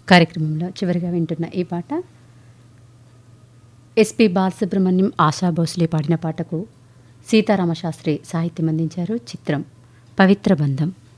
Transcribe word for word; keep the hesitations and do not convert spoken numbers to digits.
కార్యక్రమంలో చివరిగా వింటున్న ఈ పాట ఎస్పి బాలసుబ్రహ్మణ్యం, ఆశా భోస్లే పాడిన పాటకు సీతారామశాస్త్రి సాహిత్యం అందించారు. చిత్రం పవిత్ర బంధం.